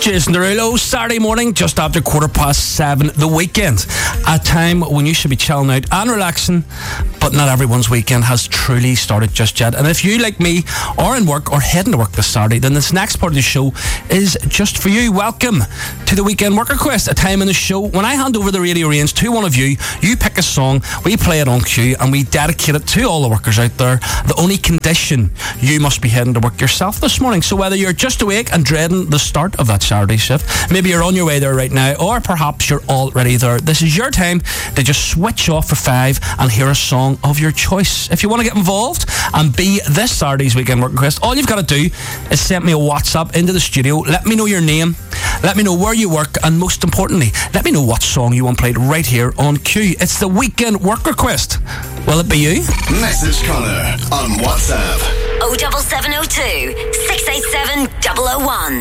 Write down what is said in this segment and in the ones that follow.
Jason Derulo, Saturday morning, just after 7:15, the weekend. A time when you should be chilling out and relaxing, but not everyone's weekend has truly started just yet. And if you, like me, are in work or heading to work this Saturday, then this next part of the show is just for you. Welcome to the Weekend Worker Quest, a time in the show when I hand over the radio reins to one of you. You pick a song, we play it on cue, and we dedicate it to all the workers out there. The only condition, you must be heading to work yourself this morning. So whether you're just awake and dreading the start of that Saturday shift, maybe you're on your way there right now, or perhaps you're already there, this is your time to just switch off for 5 and hear a song of your choice. If you want to get involved and be this Saturday's Weekend Working Quest, all you've got to do is send me a WhatsApp into the studio. Let me know your name, let me know where you work, and most importantly, let me know what song you want played right here on cue. It's the Weekend Worker Quest. Will it be you? Message Connor on WhatsApp. 07702 687 001.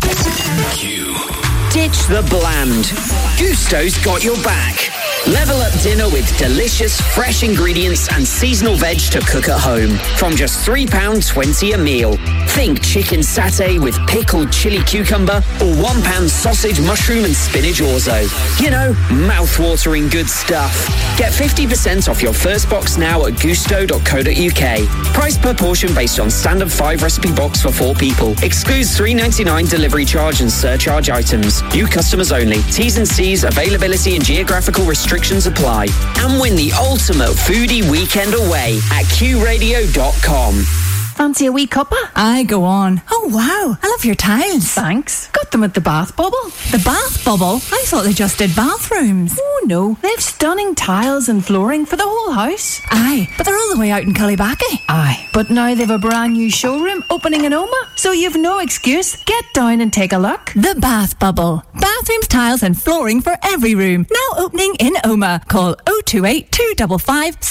Q. Ditch the bland. Gusto's got your back. Level up dinner with delicious, fresh ingredients and seasonal veg to cook at home. From just £3.20 a meal. Think chicken satay with pickled chili cucumber or £1 sausage, mushroom and spinach orzo. You know, mouth-watering good stuff. Get 50% off your first box now at gusto.co.uk. Price per portion based on standard 5 recipe box for 4 people. Excludes $3.99 delivery charge and surcharge items. New customers only. T's and C's, availability and geographical restrictions apply. And win the ultimate foodie weekend away at qradio.com. Fancy a wee cuppa? Aye, go on. Oh, wow. I love your tiles. Thanks. Got them at the Bath Bubble. The Bath Bubble? I thought they just did bathrooms. Oh, no. They've stunning tiles and flooring for the whole house. Aye, but they're all the way out in Cullybackey. Aye, but now they've a brand new showroom opening in Oma, so you've no excuse. Get down and take a look. The Bath Bubble. Bathrooms, tiles and flooring for every room. Now opening in Oma. Call 028 255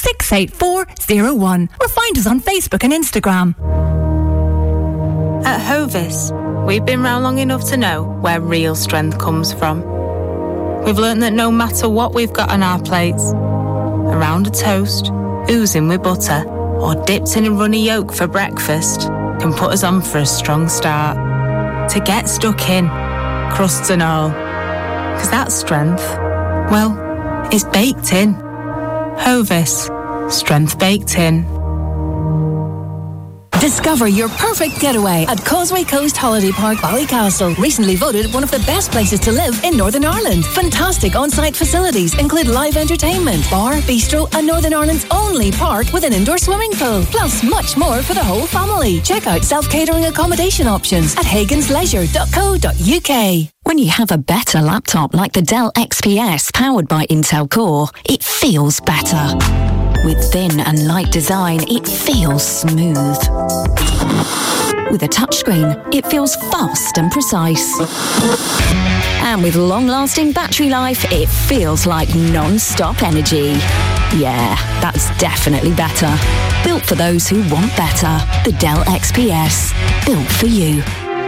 68401 or find us on Facebook and Instagram. At Hovis, we've been round long enough to know where real strength comes from. We've learnt that no matter what we've got on our plates, around a toast, oozing with butter, or dipped in a runny yolk for breakfast, can put us on for a strong start. To get stuck in, crusts and all. 'Cause that strength, well, it's baked in. Hovis, strength baked in. Discover your perfect getaway at Causeway Coast Holiday Park, Ballycastle. Recently voted one of the best places to live in Northern Ireland. Fantastic on-site facilities include live entertainment, bar, bistro, and Northern Ireland's only park with an indoor swimming pool. Plus, much more for the whole family. Check out self-catering accommodation options at hagensleisure.co.uk. When you have a better laptop like the Dell XPS powered by Intel Core, it feels better. With thin and light design, it feels smooth. With a touchscreen, it feels fast and precise. And with long-lasting battery life, it feels like non-stop energy. Yeah, that's definitely better. Built for those who want better. The Dell XPS. Built for you.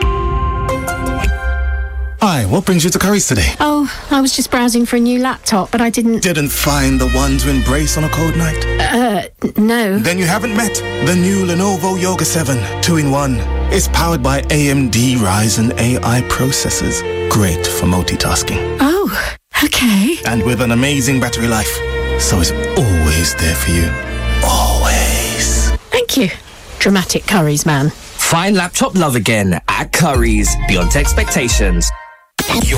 Hi, what brings you to Curry's today? Oh, I was just browsing for a new laptop, but I didn't find the one to embrace on a cold night? No. Then you haven't met the new Lenovo Yoga 7 2-in-1. It's powered by AMD Ryzen AI processors. Great for multitasking. Oh, okay. And with an amazing battery life. So it's always there for you. Always. Thank you. Dramatic Curry's man. Find laptop love again at Curry's. Beyond expectations. You're